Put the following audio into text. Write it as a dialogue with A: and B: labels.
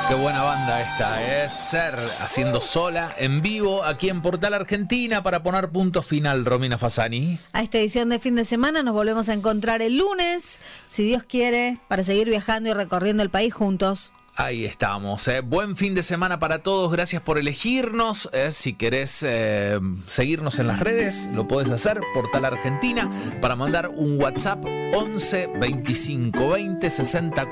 A: Qué buena banda esta, Ser, haciendo Sola, en vivo, aquí en Portal Argentina, para poner punto final, Romina Fasani.
B: A esta edición de fin de semana nos volvemos a encontrar el lunes, si Dios quiere, para seguir viajando y recorriendo el país juntos.
A: Ahí estamos, buen fin de semana para todos, gracias por elegirnos. Si querés seguirnos en las redes, lo podés hacer, Portal Argentina, para mandar un WhatsApp 11 25 20 60